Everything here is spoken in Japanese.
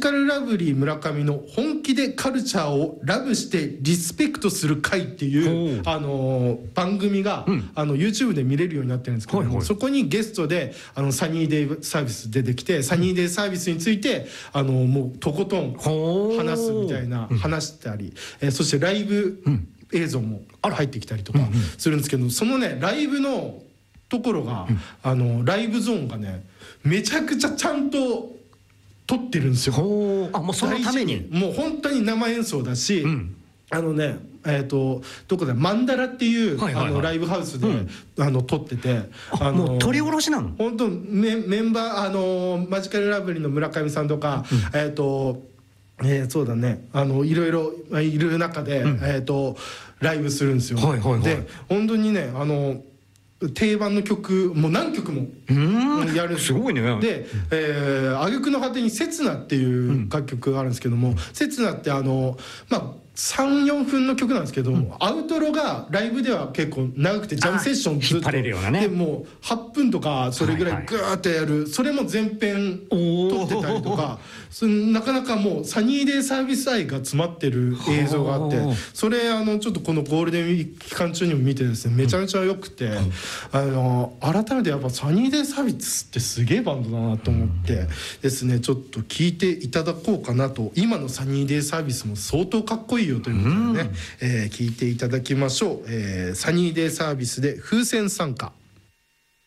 カルラブリー村上の本気でカルチャーをラブしてリスペクトする会っていう番組が、YouTube で見れるようになってるんですけども、そこにゲストでサニーデイサービス出てきて、サニーデイサービスについてもうとことん話すみたいな、話したり、そしてライブ映像も入ってきたりとかするんですけど、そのねライブのところが、ライブゾーンがねめちゃくちゃちゃんと撮ってるんですよ。 もうそのためにもう本当に生演奏だし、どこだマンダラっていうライブハウスで撮ってて、 もう撮り下ろしなの？ 本当メンバーマジカルラブリーの村上さんとか、そうだね、いろいろいる中で、ライブするんですよ。で本当にね定番の曲もう何曲もやるんですよ。 すごいね。 で挙句の果てに「刹那」っていう楽曲があるんですけども、刹那って3,4 分の曲なんですけど、アウトロがライブでは結構長くてジャムセッションずっと引っ張れるようなね。 でもう8分とかそれぐらいグーッとやる、それも全編撮ってたりとか、なかなかもうサニーデイサービス愛が詰まってる映像があって、それちょっとこのゴールデンウィーク期間中にも見てですね、めちゃめちゃ良くて、改めてやっぱサニーデイサービスってすげえバンドだなと思ってですね、ちょっと聞いていただこうかなと。今のサニーデイサービスも相当かっこいいよということでね、聞いていただきましょう。サニーデイサービスで風船参加。